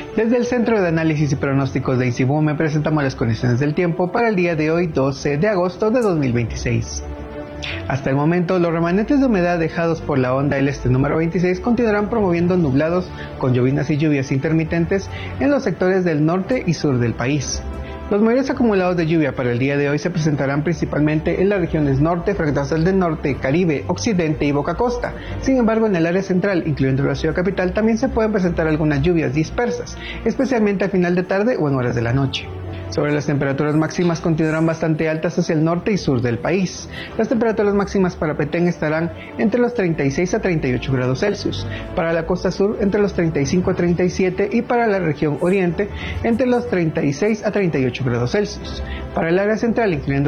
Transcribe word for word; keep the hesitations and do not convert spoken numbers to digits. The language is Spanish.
Desde el Centro de Análisis y Pronósticos de ICIBUME presentamos las condiciones del tiempo para el día de hoy, doce de agosto de dos mil veintiséis. Hasta el momento, los remanentes de humedad dejados por la onda del este número veintiséis continuarán promoviendo nublados con llovinas y lluvias intermitentes en los sectores del norte y sur del país. Los mayores acumulados de lluvia para el día de hoy se presentarán principalmente en las regiones norte, fractal del norte, Caribe, occidente y Boca Costa. Sin embargo, en el área central, incluyendo la ciudad capital, también se pueden presentar algunas lluvias dispersas, especialmente a final de tarde o en horas de la noche. Sobre las temperaturas máximas continuarán bastante altas hacia el norte y sur del país. Las temperaturas máximas para Petén estarán entre los treinta y seis a treinta y ocho grados Celsius, para la costa sur entre los treinta y cinco a treinta y siete y para la región oriente entre los treinta y seis a treinta y ocho grados Celsius. Para el área central, incluyendo